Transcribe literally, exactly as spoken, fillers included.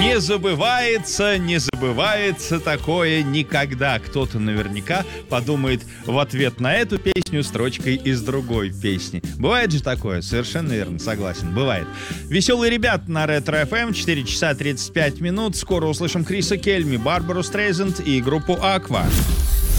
Не забывается, не забывается такое никогда. Кто-то наверняка подумает в ответ на эту песню строчкой из другой песни. Бывает же такое? Совершенно верно, согласен, бывает. Веселые ребята на Ретро эф эм, четыре часа тридцать пять минут. Скоро услышим Криса Кельми, Барбару Стрейзенд и группу Aqua.